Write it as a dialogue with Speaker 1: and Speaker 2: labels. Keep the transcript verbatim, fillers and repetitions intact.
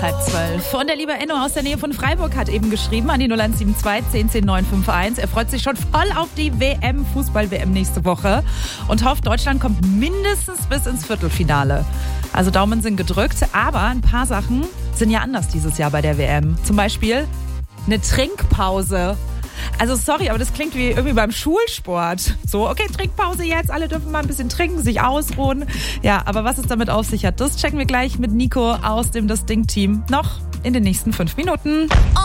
Speaker 1: Halb zwölf. Und der liebe Enno aus der Nähe von Freiburg hat eben geschrieben an die null eins sieben zwei zehn zehn neun fünf eins. Er freut sich schon voll auf die W M, Fußball-W M nächste Woche und hofft, Deutschland kommt mindestens bis ins Viertelfinale. Also Daumen sind gedrückt, aber ein paar Sachen sind ja anders dieses Jahr bei der W M. Zum Beispiel eine Trinkpause. Also sorry, aber das klingt wie irgendwie beim Schulsport. So, okay, Trinkpause jetzt, alle dürfen mal ein bisschen trinken, sich ausruhen. Ja, aber was es damit auf sich hat, das checken wir gleich mit Nico aus dem Das Ding-Team noch in den nächsten fünf Minuten.